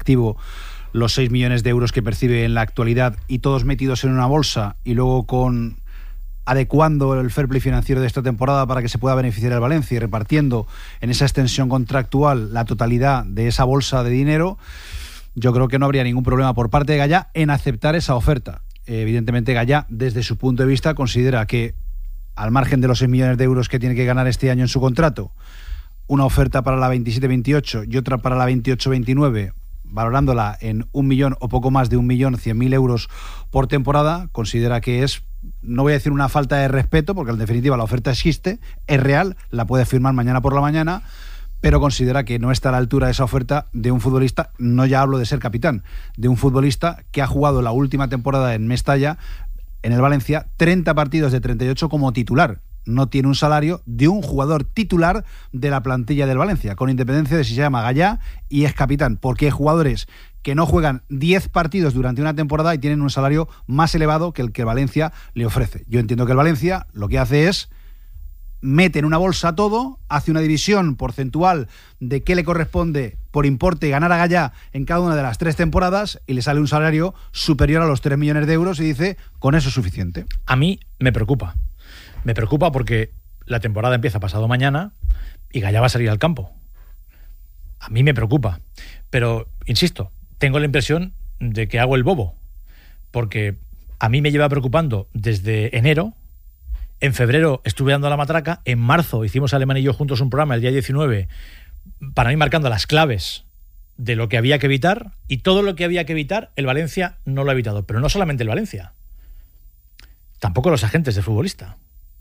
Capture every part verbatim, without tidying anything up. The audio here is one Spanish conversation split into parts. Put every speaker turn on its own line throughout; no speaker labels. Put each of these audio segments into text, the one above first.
efectivo los seis millones de euros que percibe en la actualidad y todos metidos en una bolsa y luego con adecuando el fair play financiero de esta temporada para que se pueda beneficiar el Valencia y repartiendo en esa extensión contractual la totalidad de esa bolsa de dinero, yo creo que no habría ningún problema por parte de Gallá en aceptar esa oferta. Eh, evidentemente Gallá, desde su punto de vista, considera que al margen de los seis millones de euros que tiene que ganar este año en su contrato, una oferta para la veintisiete veintiocho y otra para la veintiocho veintinueve, valorándola en un millón o poco más de un millón cien mil euros por temporada, considera que es, no voy a decir una falta de respeto, porque en definitiva la oferta existe, es real, la puede firmar mañana por la mañana, pero considera que no está a la altura de esa oferta de un futbolista, no ya hablo de ser capitán, de un futbolista que ha jugado la última temporada en Mestalla, en el Valencia, treinta partidos de treinta y ocho como titular. No tiene un salario de un jugador titular de la plantilla del Valencia, con independencia de si se llama Gallá y es capitán, porque hay jugadores que no juegan diez partidos durante una temporada y tienen un salario más elevado que el que el Valencia le ofrece. Yo entiendo que el Valencia lo que hace es mete en una bolsa todo, hace una división porcentual de qué le corresponde por importe ganar a Gallá en cada una de las tres temporadas y le sale un salario superior a los tres millones de euros y dice, con eso es suficiente.
A mí me preocupa. Me preocupa porque la temporada empieza pasado mañana y Gallá va a salir al campo. A mí me preocupa. Pero, insisto, tengo la impresión de que hago el bobo. Porque a mí me lleva preocupando desde enero. En febrero estuve dando la matraca. En marzo hicimos Alemán y yo juntos un programa el día diecinueve, para mí marcando las claves de lo que había que evitar. Y todo lo que había que evitar, el Valencia no lo ha evitado. Pero no solamente el Valencia. Tampoco los agentes del futbolista.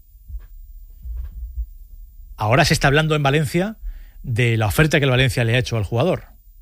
Ahora se está hablando en Valencia de la oferta que el Valencia le ha hecho al jugador.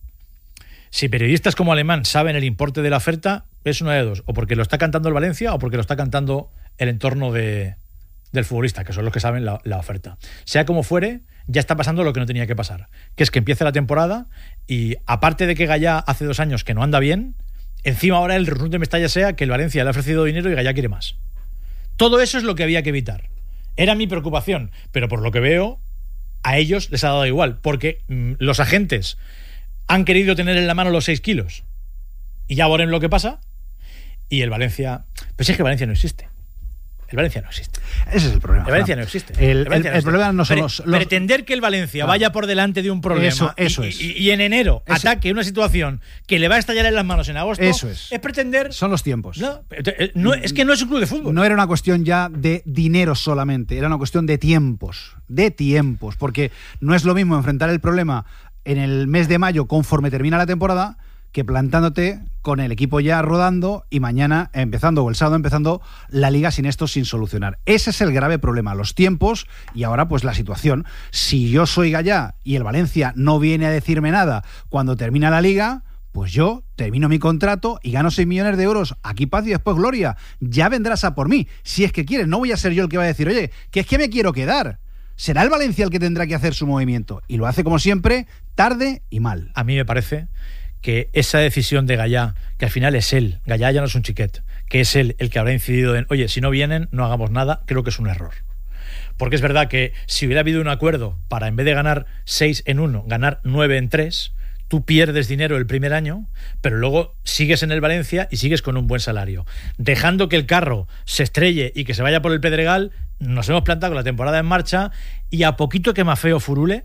Si periodistas como Alemán saben el importe de la oferta, es una de dos. O porque lo está cantando el Valencia o porque lo está cantando el entorno de, del futbolista, que son los que saben la, la oferta. Sea como fuere, ya está pasando lo que no tenía que pasar. Que es que empiece la temporada y, aparte de que Gallá hace dos años que no anda bien, encima ahora el resumen de Mestalla sea que el Valencia le ha ofrecido dinero y Gallá quiere más. Todo eso es lo que había que evitar. Era mi preocupación, pero por lo que veo, a ellos les ha dado igual, porque mmm, los agentes han querido tener en la mano los seis kilos y ya verán lo que pasa, y el Valencia... Pues es que Valencia no existe. El Valencia no existe.
Ese es el problema.
El Valencia no existe.
El,
el, Valencia
el,
no
el
existe.
problema no son
Pre-
los, los...
Pretender que el Valencia claro. vaya por delante de un problema
eso, eso
y,
es.
y, y en enero eso. ataque una situación que le va a estallar en las manos en agosto,
eso es.
es pretender...
Son los tiempos.
No, no, es que no es un club de fútbol.
No era una cuestión ya de dinero solamente, era una cuestión de tiempos. De tiempos, porque no es lo mismo enfrentar el problema en el mes de mayo conforme termina la temporada que plantándote con el equipo ya rodando y mañana empezando, o el sábado empezando, la liga sin esto, sin solucionar. Ese es el grave problema, los tiempos y ahora pues la situación. Si yo soy Gallá y el Valencia no viene a decirme nada cuando termina la liga, pues yo termino mi contrato y gano seis millones de euros. Aquí paz y después gloria. Ya vendrás a por mí. Si es que quieres, no voy a ser yo el que va a decir, oye, que es que me quiero quedar. Será el Valencia el que tendrá que hacer su movimiento. Y lo hace, como siempre, tarde y mal.
A mí me parece que esa decisión de Gallá, que al final es él, Gallá ya no es un chiquet, que es él el que habrá incidido en, oye, si no vienen, no hagamos nada, creo que es un error. Porque es verdad que si hubiera habido un acuerdo para, en vez de ganar seis en uno, ganar nueve en tres, tú pierdes dinero el primer año, pero luego sigues en el Valencia y sigues con un buen salario. Dejando que el carro se estrelle y que se vaya por el Pedregal, nos hemos plantado con la temporada en marcha y a poquito que Mafeo furule,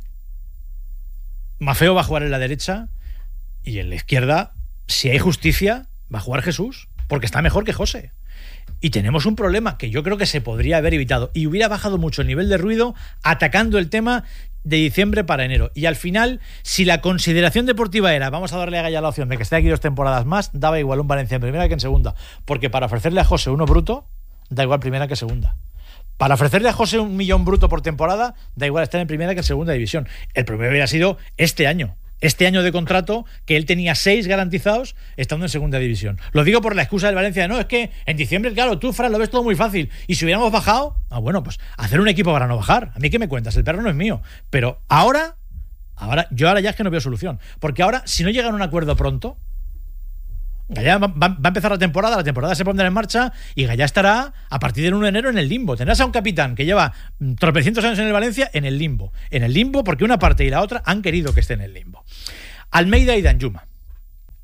Mafeo va a jugar en la derecha y en la izquierda, si hay justicia, va a jugar Jesús, porque está mejor que José. Y tenemos un problema que yo creo que se podría haber evitado y hubiera bajado mucho el nivel de ruido atacando el tema de diciembre para enero. Y al final, si la consideración deportiva era vamos a darle a Gallá la opción de que esté aquí dos temporadas más, daba igual un Valencia en primera que en segunda, porque para ofrecerle a José uno bruto, da igual primera que segunda. Para ofrecerle a José un millón bruto por temporada, da igual estar en primera que en segunda división. El problema hubiera sido este año. Este año de contrato, que él tenía seis garantizados estando en segunda división. Lo digo por la excusa del Valencia. No, es que en diciembre, claro, tú, Fran, lo ves todo muy fácil. Y si hubiéramos bajado, ah, bueno, pues hacer un equipo para no bajar. A mí, ¿qué me cuentas? El perro no es mío. Pero ahora, ahora yo ahora ya es que no veo solución. Porque ahora, si no llegan a un acuerdo pronto, Gallá va, va, va a empezar la temporada, la temporada se pondrá en marcha y Gallá estará a partir del uno de enero en el limbo. Tendrás a un capitán que lleva tropecientos años en el Valencia en el limbo. En el limbo porque una parte y la otra han querido que esté en el limbo. Almeida y Danjuma.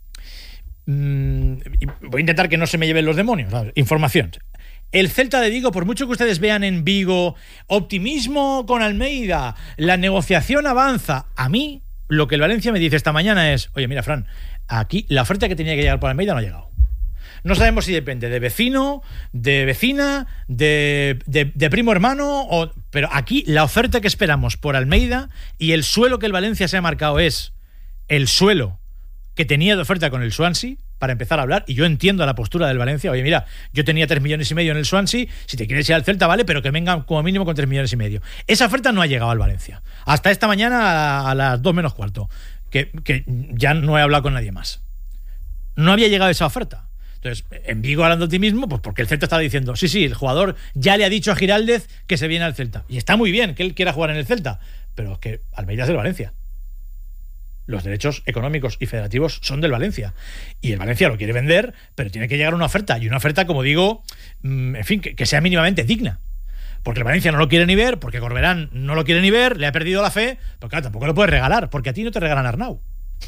mmm, voy a intentar que no se me lleven los demonios. ¿Sabes? Información. El Celta de Vigo, por mucho que ustedes vean en Vigo optimismo con Almeida, la negociación avanza. A mí, lo que el Valencia me dice esta mañana es, oye, mira, Fran, aquí la oferta que tenía que llegar por Almeida no ha llegado. No sabemos si depende de vecino, de vecina, de, de, de primo hermano, o, pero aquí la oferta que esperamos por Almeida y el suelo que el Valencia se ha marcado es el suelo que tenía de oferta con el Swansea, para empezar a hablar, y yo entiendo la postura del Valencia. Oye, mira, yo tenía tres millones y medio en el Swansea, si te quieres ir al Celta, vale, pero que vengan como mínimo con tres millones y medio. Esa oferta no ha llegado al Valencia. Hasta esta mañana a, a las dos menos cuarto, que, que ya no he hablado con nadie más. No había llegado esa oferta. Entonces, en Vigo, hablando de optimismo, pues porque el Celta estaba diciendo, sí, sí, el jugador ya le ha dicho a Giraldez que se viene al Celta. Y está muy bien que él quiera jugar en el Celta, pero es que Almeida es del Valencia. Los derechos económicos y federativos son del Valencia. Y el Valencia lo quiere vender, pero tiene que llegar una oferta. Y una oferta, como digo, en fin, que, que sea mínimamente digna. Porque el Valencia no lo quiere ni ver, porque Corberán no lo quiere ni ver, le ha perdido la fe, pero claro, tampoco lo puedes regalar, porque a ti no te regalan Arnau.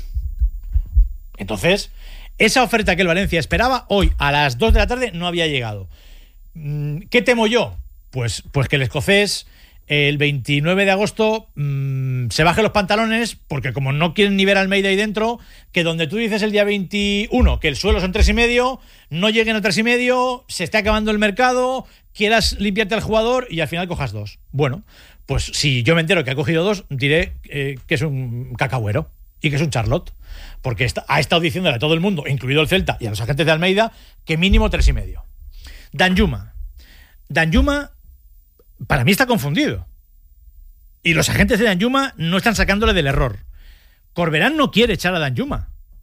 Entonces, esa oferta que el Valencia esperaba, hoy a las dos de la tarde no había llegado. ¿Qué temo yo? Pues, pues que el escocés el veintinueve de agosto mmm, se baje los pantalones, porque como no quieren ni ver a Almeida ahí dentro, que donde tú dices el día veintiuno que el suelo son tres y medio, no lleguen a tres y medio, se esté acabando el mercado, quieras limpiarte al jugador y al final cojas dos. Bueno, pues si yo me entero que ha cogido dos, diré eh, que es un cacahuero y que es un charlot, porque está, ha estado diciéndole a todo el mundo, incluido el Celta y a los agentes de Almeida, que mínimo tres y medio. Danjuma. Danjuma para mí está confundido. Y los agentes de Danjuma no están sacándole del error. Corberán no quiere echar a Danjuma.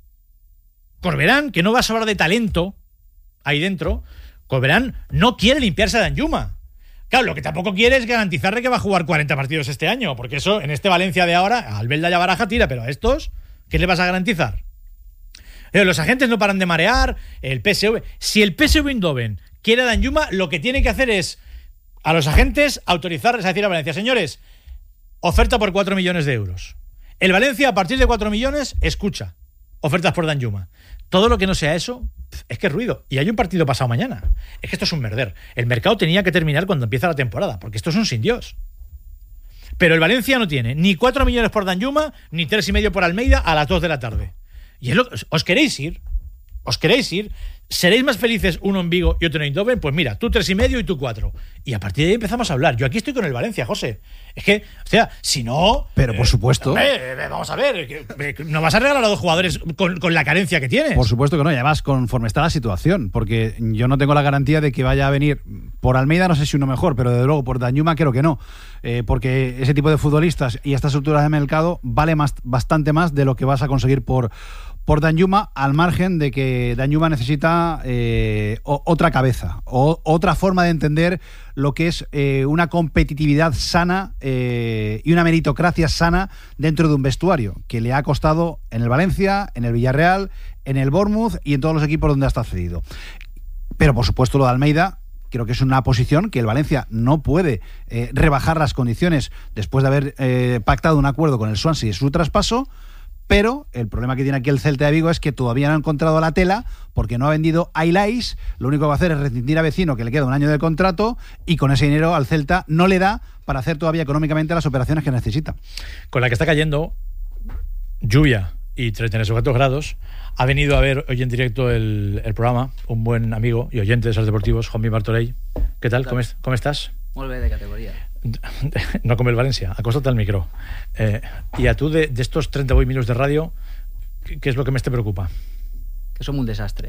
Corberán, que no va a sobrar de talento ahí dentro, Corberán no quiere limpiarse a Danjuma. Claro, lo que tampoco quiere es garantizarle que va a jugar cuarenta partidos este año, porque eso, en este Valencia de ahora, a Albelda y a Baraja tira, pero a estos, ¿qué le vas a garantizar? Los agentes no paran de marear, el P S V... Si el P S V Eindhoven quiere a Danjuma, lo que tiene que hacer es a los agentes autorizarles a decir a Valencia, señores, oferta por cuatro millones de euros. El Valencia, a partir de cuatro millones, escucha ofertas por Danjuma. Todo lo que no sea eso, es que es ruido. Y hay un partido pasado mañana. Es que esto es un merder. El mercado tenía que terminar cuando empieza la temporada, porque esto es un sin Dios. Pero el Valencia no tiene ni cuatro millones por Danjuma, ni tres y medio por Almeida a las dos de la tarde. Y es lo, ¿os queréis ir? ¿Os queréis ir? ¿Seréis más felices uno en Vigo y otro en Eindhoven? Pues mira, tú tres y medio y tú cuatro. Y a partir de ahí empezamos a hablar. Yo aquí estoy con el Valencia, José. Es que, o sea, si no...
Pero por eh, supuesto...
Eh, vamos a ver, que, no vas a regalar a dos jugadores con, con la carencia que tienes.
Por supuesto que no, y además conforme está la situación, porque yo no tengo la garantía de que vaya a venir por Almeida, no sé si uno mejor, pero desde luego por Danjuma creo que no. Eh, porque ese tipo de futbolistas y estas estructuras de mercado vale más, bastante más de lo que vas a conseguir por... por Danjuma, al margen de que Danjuma necesita eh, o, otra cabeza, o otra forma de entender lo que es eh, una competitividad sana eh, y una meritocracia sana dentro de un vestuario, que le ha costado en el Valencia, en el Villarreal, en el Bournemouth y en todos los equipos donde ha estado cedido. Pero por supuesto lo de Almeida, creo que es una posición que el Valencia no puede eh, rebajar las condiciones después de haber eh, pactado un acuerdo con el Swansea y su traspaso. Pero el problema que tiene aquí el Celta de Vigo es que todavía no ha encontrado la tela porque no ha vendido a Ilais. Lo único que va a hacer es rescindir a Vecino, que le queda un año de contrato, y con ese dinero al Celta no le da para hacer todavía económicamente las operaciones que necesita.
Con la que está cayendo lluvia y treinta y cuatro grados, ha venido a ver hoy en directo el, el programa un buen amigo y oyente de esos deportivos, Juanmi Martorell. ¿Qué tal? ¿Cómo, es, ¿Cómo estás?
Molt bé, de categoría.
No como el Valencia, acóstate al micro. Eh, y a tú de, de estos treinta y ocho minutos de radio, ¿qué, ¿qué es lo que más te preocupa?
Que som un desastre.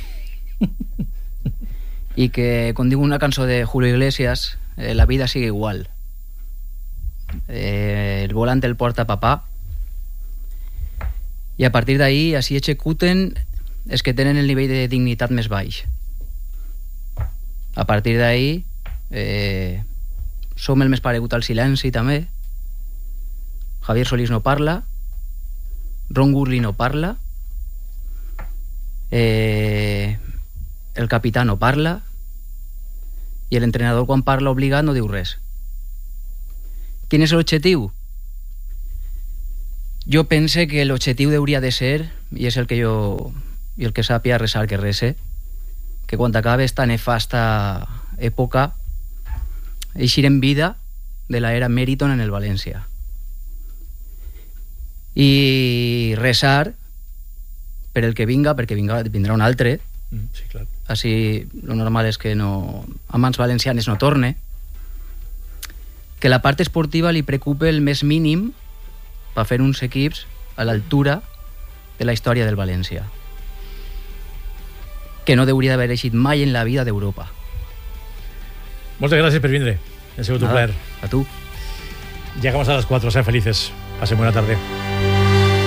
Y que, com diu una cançó de Julio Iglesias, eh, la vida sigue igual. Eh, el volante el porta papá. I a partir d'ahí, així executen els que tenen el nivell de dignitat més baix. A partir d'ahí, eh, som el més paregut al silenci també. Javier Solís no parla, Ron Gurley no parla, eh, el capità no parla i l'entrenador quan parla obligat no diu res. Quin és l'objectiu? Jo pense que l'objectiu hauria de ser, i és el que jo i el que sàpia resar que rese, que quan acabe esta nefasta època eixir en vida de la era Meriton en el València. I resar per el que vinga, perquè vinga, vindrà un altre.
Mm, sí, clar.
Així, lo normal és que no, a mans valencianes no torne. Que la part esportiva li preocupe el més mínim per fer uns equips a l'altura de la història del València, que no hauria d'haver eixit mai en la vida d'Europa.
Moltes gràcies per vindre. Ha sigut un plaer.
A tu.
Llegamos a las cuatro. Sean felices. Pasen buena tarde.